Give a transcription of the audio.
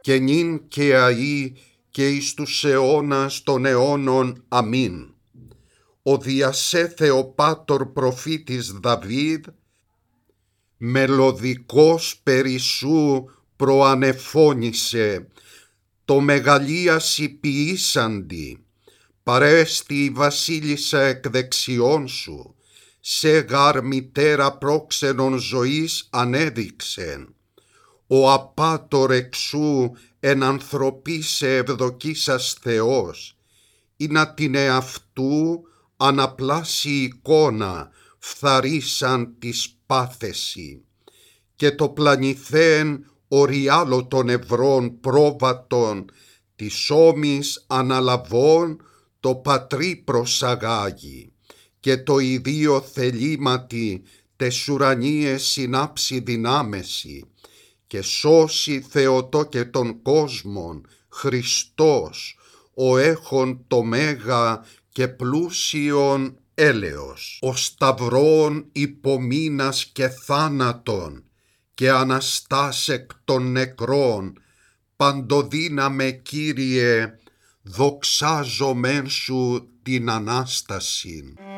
και νυν και αΐ και εις τους αιώνας των αιώνων. Αμήν. Ο διασέ Θεοπάτορ προφήτης Δαβίδ, μελωδικός περισσού προανεφώνησε, το μεγαλίαση ποιήσαντι, παρέστη η βασίλισσα εκ δεξιών σου, σε γάρ μητέρα πρόξενων ζωής ανέδειξεν. Ο απάτορ εξού εν ανθρωπίσε ευδοκίσας Θεός, ή να την εαυτού αναπλάσει εικόνα, φθαρίσαν της πάθεση, και το πλανηθέν οριάλο των ευρών πρόβατων, της ώμης αναλαβών το πατρί προσαγάγει, και το ιδίο θελήματι τες ουρανίες συνάψει δυνάμεση, και σώσει Θεοτό και των κόσμων Χριστός, ο έχων το μέγα και πλούσιον έλεος, ο σταυρών υπομείνας και θάνατον, και αναστάς εκ των νεκρών, παντοδύναμε Κύριε, δοξάζομεν σου την Ανάστασιν.